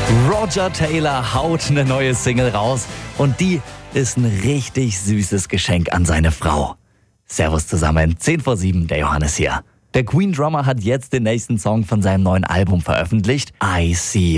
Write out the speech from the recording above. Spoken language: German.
Roger Taylor haut eine neue Single raus und die ist ein richtig süßes Geschenk an seine Frau. Servus zusammen, 6:50, der Johannes hier. Der Queen-Drummer hat jetzt den nächsten Song von seinem neuen Album veröffentlicht, I See